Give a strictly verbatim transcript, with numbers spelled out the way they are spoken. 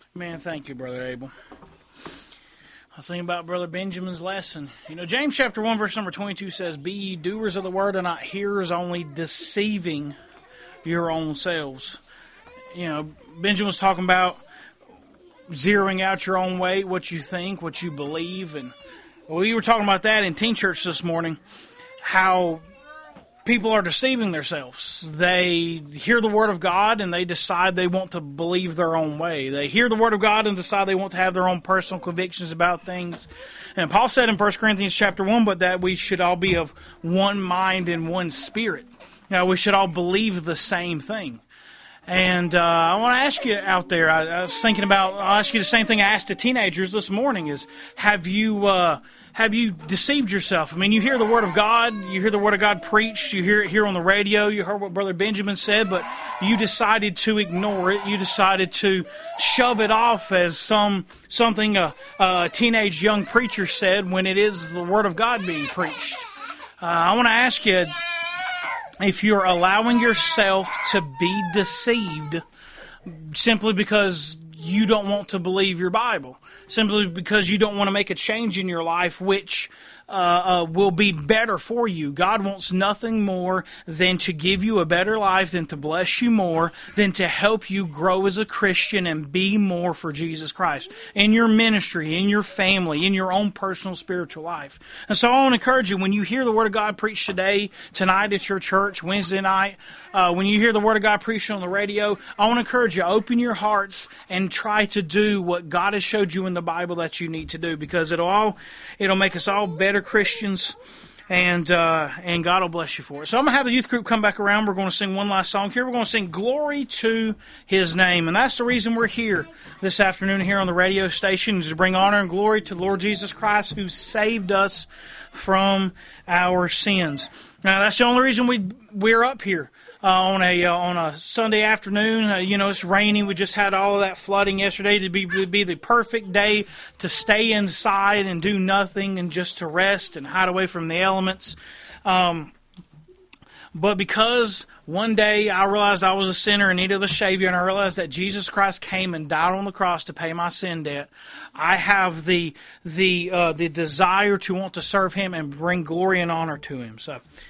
Man, thank you, Brother Abel. I was thinking about Brother Benjamin's lesson. You know, James chapter one, verse number twenty-two says, "Be ye doers of the word and not hearers only, deceiving your own selves." You know, Benjamin was talking about zeroing out your own way, what you think, what you believe. And we were talking about that in Teen Church this morning, how people are deceiving themselves. They hear the Word of God and they decide they want to believe their own way. They hear the Word of God and decide they want to have their own personal convictions about things. And Paul said in First Corinthians chapter one, but that we should all be of one mind and one spirit. You know, we should all believe the same thing. And uh, I want to ask you out there, I, I was thinking about, I'll ask you the same thing I asked the teenagers this morning, is have you uh, have you deceived yourself? I mean, you hear the Word of God, you hear the Word of God preached, you hear it here on the radio, you heard what Brother Benjamin said, but you decided to ignore it, you decided to shove it off as some something a, a teenage young preacher said when it is the Word of God being preached. Uh, I want to ask you, if you're allowing yourself to be deceived simply because you don't want to believe your Bible, simply because you don't want to make a change in your life which uh, uh, will be better for you. God wants nothing more than to give you a better life, than to bless you more, than to help you grow as a Christian and be more for Jesus Christ in your ministry, in your family, in your own personal spiritual life. And so I want to encourage you, when you hear the Word of God preached today, tonight at your church, Wednesday night, uh, when you hear the Word of God preached on the radio, I want to encourage you, open your hearts and try to do what God has showed you in the Bible that you need to do, because it'll all it'll make us all better Christians, and uh, and God will bless you for it. So I'm going to have the youth group come back around. We're going to sing one last song here. We're going to sing Glory to His Name, and that's the reason we're here this afternoon here on the radio station, is to bring honor and glory to the Lord Jesus Christ, who saved us from our sins. Now, that's the only reason we we're up here. Uh, on a uh, on a Sunday afternoon. Uh, you know, it's raining. We just had all of that flooding yesterday. To be to be the perfect day to stay inside and do nothing and just to rest and hide away from the elements. Um, but because one day I realized I was a sinner in need of a Savior, and I realized that Jesus Christ came and died on the cross to pay my sin debt, I have the the uh, the desire to want to serve Him and bring glory and honor to Him. So